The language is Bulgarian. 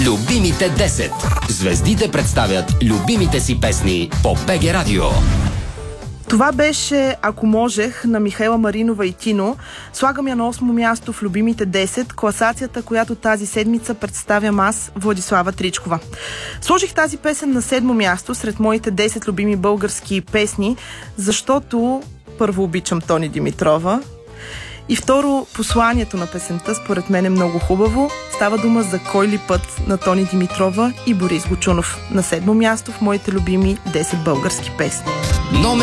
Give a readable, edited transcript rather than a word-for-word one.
Любимите 10. Звездите представят любимите си песни по БГ Радио. Това беше "Ако можех" на Михаела Маринова и Тино. Слагам я на 8-мо място в любимите 10, класацията, която тази седмица представям аз, Владислава Тричкова. Сложих тази песен на 7-мо място сред моите 10 любими български песни, защото първо обичам Тони Димитрова и второ, посланието на песента според мен е много хубаво. Става дума за "Кой ли път" на Тони Димитрова и Борис Гочунов. На 7-мо място в моите любими 10 български песни. Номер